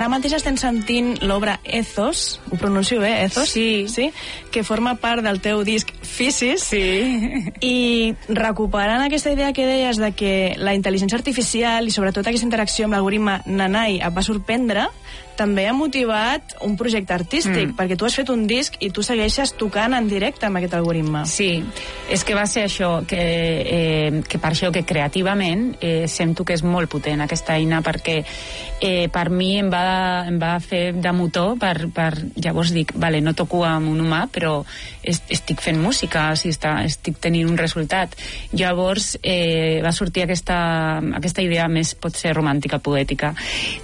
ara mateix estem sentint l'obra Ethos, ho pronuncio bé, Ethos? Sí. Que forma part del teu disc Physis. Sí. I recuperant aquesta idea que deies de que la intel·ligència artificial i sobretot aquesta interacció amb l'algoritme Nanai et va sorprendre, també ha motivat un projecte artístic, perquè tu has fet un disc i tu segueixes tocant en directe amb aquest algoritme. Sí, és que va ser això, que per això que creativament sento que és molt potent aquesta eina, perquè per mi em va fer de motor per llavors dic, vale, no toco amb un humà, però estic fent música, o sigui, estic tenint un resultat. Llavors va sortir aquesta idea més, pot ser romàntica, poètica,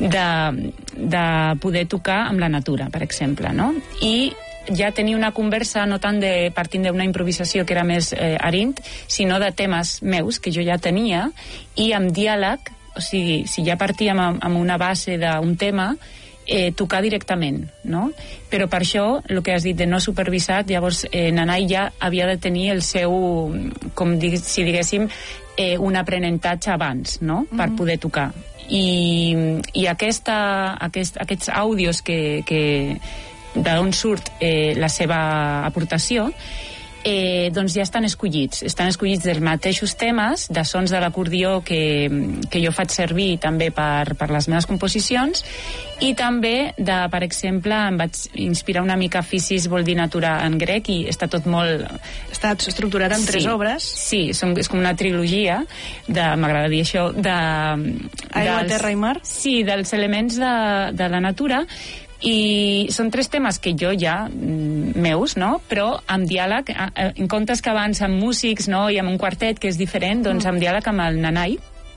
de poder tocar amb la natura, per exemple, no? I ja tenir una conversa no tant partint d'una improvisació que era més arint, sinó de temes meus que jo ja tenia, i amb diàleg, o sigui, si ja partíem amb una base d'un tema, tocar directament, no? Però per això, el que has dit de no supervisat, llavors Nanai ja havia de tenir el seu, si diguéssim, un aprenentatge abans, no? Per poder tocar. I aquests àudios d'on surt la seva aportació, doncs ja estan escollits dels mateixos temes, de sons de l'acordió que jo faig servir també per les meves composicions, i també per exemple, em vaig inspirar una mica. Physis vol dir natura en grec, i està tot molt... Està estructurat en 3 obres. Sí, és com una trilogia, m'agrada dir això, Aigua, terra i mar? Sí, dels elements de la natura, i són 3 temes que jo ja meus, no? Però amb diàleg, en comptes que abans amb músics, no? I amb un quartet, que és diferent, doncs amb diàleg amb el Nanai.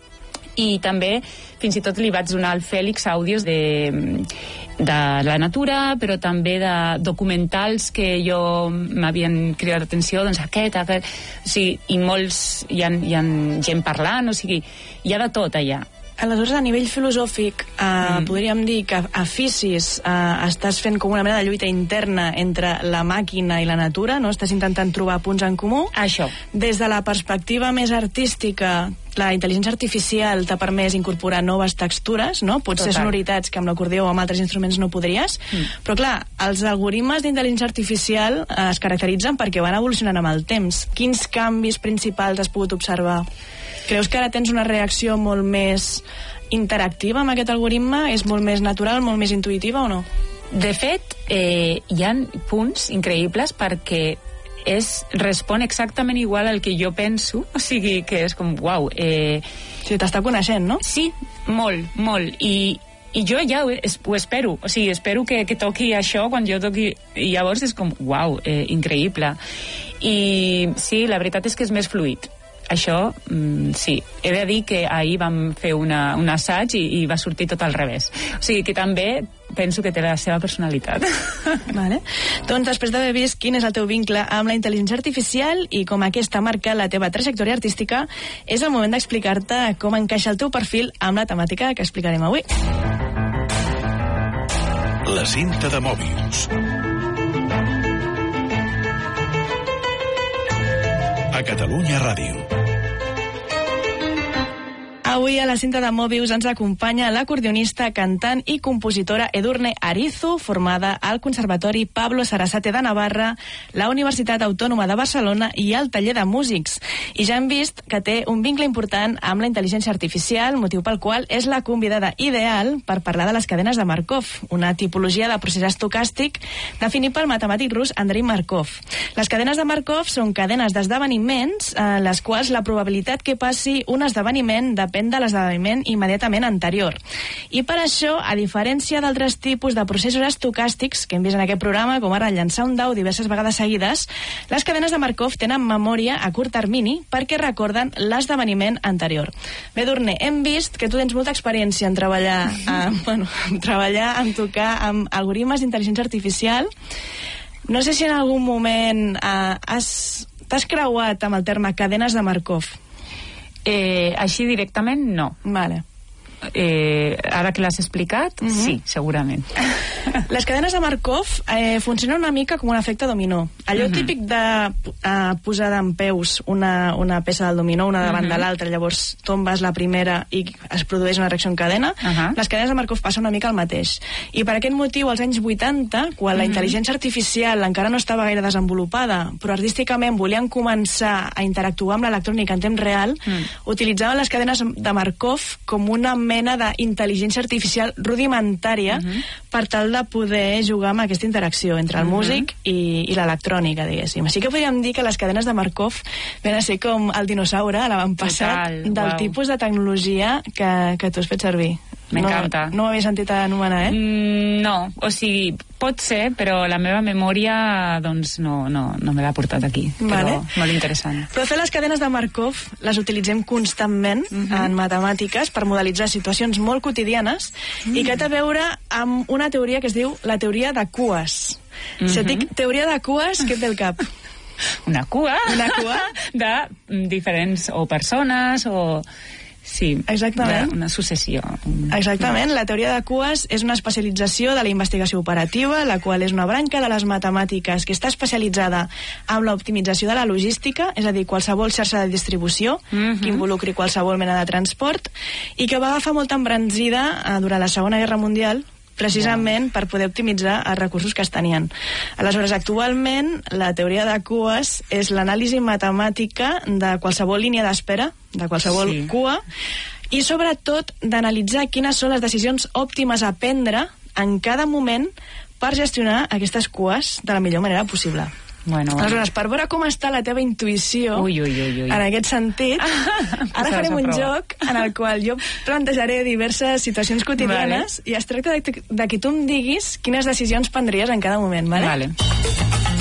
I també fins i tot li vaig donar al Fèlix àudios de la natura, però també de documentals que jo m'havien cridat l'atenció, doncs aquest, o sigui, i molts hi ha gent parlant, o sigui, hi ha de tot allà. Aleshores, a nivell filosòfic, podríem dir que a Physis estàs fent com una mena de lluita interna entre la màquina i la natura, no? Estàs intentant trobar punts en comú. Això. Des de la perspectiva més artística, la intel·ligència artificial t'ha permès incorporar noves textures, no? Potser sonoritats que amb l'acordió o amb altres instruments no podries, però clar, els algoritmes d'intel·ligència artificial es caracteritzen perquè van evolucionant amb el temps. Quins canvis principals has pogut observar? Creus que ara tens una reacció molt més interactiva amb aquest algoritme? És molt més natural, molt més intuïtiva o no? De fet, hi ha punts increïbles perquè respon exactament igual al que jo penso, o sigui que és com, uau. Sí, t'està coneixent, no? Sí, molt, molt. I jo ja ho espero, o sigui, espero que toqui això quan jo toqui, i llavors és com, uau, increïble. I sí, la veritat és que és més fluid. Això, sí. He de dir que ahir vam fer un assaig i va sortir tot al revés. O sigui que també penso que té la seva personalitat. Vale. Doncs després d'haver vist quin és el teu vincle amb la intel·ligència artificial i com aquesta marca la teva trajectòria artística, és el moment d'explicar-te com encaixa el teu perfil amb la temàtica que explicarem avui. La cinta de Mòbius. A Catalunya Ràdio. Avui a la cinta de Mòbius ens acompanya l'acordionista, cantant i compositora Edurne Arizu, formada al Conservatori Pablo Sarasate de Navarra, la Universitat Autònoma de Barcelona i el Taller de Músics. I ja hem vist que té un vincle important amb la intel·ligència artificial, motiu pel qual és la convidada ideal per parlar de les cadenes de Markov, una tipologia de procés estocàstic definit pel matemàtic rus Andrei Markov. Les cadenes de Markov són cadenes d'esdeveniments en les quals la probabilitat que passi un esdeveniment depèn de l'esdeveniment immediatament anterior. I per això, a diferència d'altres tipus de processos estocàstics que hem vist en aquest programa, com ara llançar un dau diverses vegades seguides, les cadenes de Markov tenen memòria a curt termini perquè recorden l'esdeveniment anterior. Bé, Edurne, hem vist que tu tens molta experiència en treballar, en tocar amb algoritmes d'intel·ligència artificial. No sé si en algun moment t'has creuat amb el terme cadenes de Markov. Així directament, no. Vale. ara que l'has explicat, sí, segurament. Les cadenes de Markov funcionen una mica com un efecte dominó. Allò típic de posar dempeus una peça del dominó, una davant de l'altra, llavors tombes la primera i es produeix una reacció en cadena. Les cadenes de Markov passa una mica el mateix. I per aquest motiu, als anys 80, quan la intel·ligència artificial encara no estava gaire desenvolupada, però artísticament volien començar a interactuar amb l'electrònica en temps real, utilitzaven les cadenes de Markov com una mena d'intel·ligència artificial rudimentària per tal de poder jugar amb aquesta interacció entre el músic i l'electrònica, diguéssim. Així que podríem dir que les cadenes de Markov ven a ser com el dinosaure a l'avantpassat del tipus de tecnologia que tu has fet servir. M'encanta. No ho havia sentit anomenar, No, o sigui, pot ser, però la meva memòria doncs no me l'ha portat aquí. Però molt interessant. Però fer les cadenes de Markov les utilitzem constantment en matemàtiques per modelitzar situacions molt quotidianes i que té a veure amb una teoria que es diu la teoria de cues. Si et dic teoria de cues, què et ve al cap? Una cua? Una cua? De diferents o persones o... Sí, exactament. Una successió. Exactament, la teoria de cues és una especialització de la investigació operativa, la qual és una branca de les matemàtiques que està especialitzada en l'optimització de la logística, és a dir, qualsevol xarxa de distribució que involucri qualsevol mena de transport, i que va agafar molta embranzida durant la Segona Guerra Mundial, precisament per poder optimitzar els recursos que es tenien. Aleshores, actualment, la teoria de cues és l'anàlisi matemàtica de qualsevol línia d'espera, de qualsevol cua, i sobretot d'analitzar quines són les decisions òptimes a prendre en cada moment per gestionar aquestes cues de la millor manera possible. Aleshores, per veure com està la teva intuïció en aquest sentit, ara farem un joc en el qual jo plantejaré diverses situacions quotidianes i es tracta de que tu em diguis quines decisions prendries en cada moment, vale?